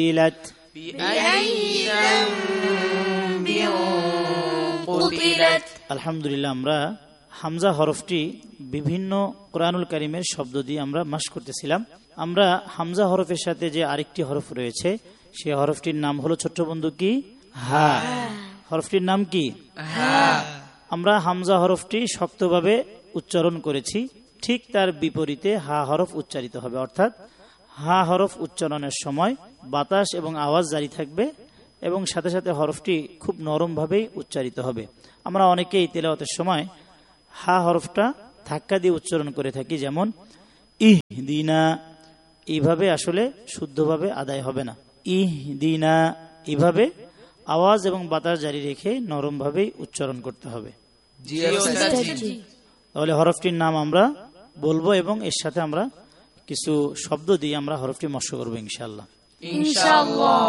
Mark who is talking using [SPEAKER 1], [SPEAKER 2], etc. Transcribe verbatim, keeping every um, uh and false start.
[SPEAKER 1] ইলাত আলহামদুলিল্লাহ, আমরা হামজা হরফটি বিভিন্ন কোরআনুল কারীমের শব্দ দিয়ে আমরা মাস করতেছিলাম। আমরা হামজা হরফের সাথে যে আরেকটি হরফ রয়েছে সেই হরফটির নাম হলো ছোট্ট বন্ধু কি হা। হরফটির নাম কি হা। আমরা হামজা হরফটি শক্তভাবে উচ্চারণ করেছি, ঠিক তার বিপরীতে হা হরফ উচ্চারিত হবে, অর্থাৎ হা হরফ উচ্চারণের সময় বাতাস এবং আওয়াজ জারি থাকবে এবং সাথে সাথে হরফটি খুব নরমভাবেই উচ্চারিত হবে। আমরা অনেকেই তেলাওয়াতের সময় হা হরফটা ধাক্কা দিয়ে উচ্চারণ করে থাকি, যেমন ইহদিনা, এইভাবে আসলে শুদ্ধভাবে আদায় হবে না। ইহদিনা এইভাবে আওয়াজ এবং বাতাস জারি রেখে নরমভাবেই উচ্চারণ করতে হবে। তাহলে হরফটির নাম আমরা বলবো এবং এর সাথে আমরা কিছু শব্দ দিয়ে আমরা হরফটি মস্য করবো ইনশাআল্লাহ।